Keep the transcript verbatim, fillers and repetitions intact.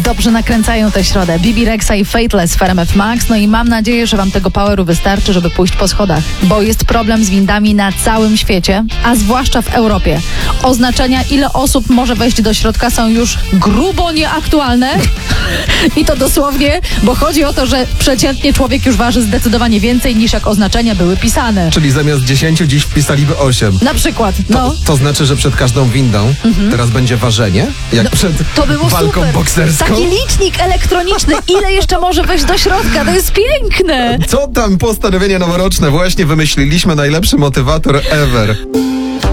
dobrze nakręcają tę środę. Bibi Rexa i Faithless w R M F Max. No i mam nadzieję, że wam tego poweru wystarczy, żeby pójść po schodach. Bo jest problem z windami na całym świecie, a zwłaszcza w Europie. Oznaczenia, ile osób może wejść do środka, są już grubo nieaktualne. I to dosłownie, bo chodzi o to, że przeciętnie człowiek już waży zdecydowanie więcej, niż jak oznaczenia były pisane. Czyli zamiast dziesięciu dziś wpisaliby osiem. Na przykład, no. To, to znaczy, że przed każdą windą mhm. teraz będzie ważenie? Jak no, przed to było walką super. bokserską? Taki licznik elektroniczny, ile jeszcze może wejść do środka, to jest piękne. Co tam postanowienie noworoczne? Właśnie wymyśliliśmy najlepszy motywator ever.